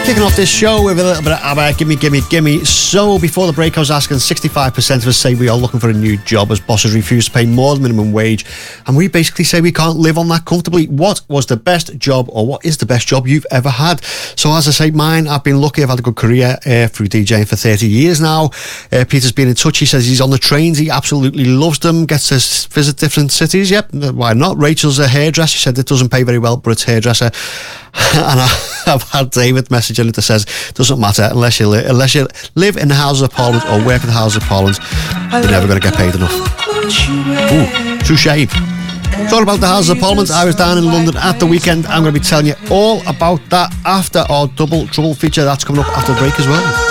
Kicking off this show with a little bit of ABBA, gimme, gimme, gimme. So, before the break, I was asking 65% of us say we are looking for a new job as bosses refuse to pay more than minimum wage. And we basically say we can't live on that comfortably. What was the best job, or what is the best job you've ever had? So, as I say, mine, I've been lucky. I've had a good career through DJing for 30 years now. Peter's been in touch. He says he's on the trains. He absolutely loves them. Gets to visit different cities. Yep, why not? Rachel's a hairdresser. She said it doesn't pay very well, but it's hairdresser. And I've had David message in it that says it doesn't matter unless you live in the Houses of Parliament or work in the Houses of Parliament, you're never going to get paid enough. Ooh, touche. It's all about the Houses of Parliament. I was down in London at the weekend. I'm going to be telling you all about that after our Double Trouble feature. That's coming up after the break as well.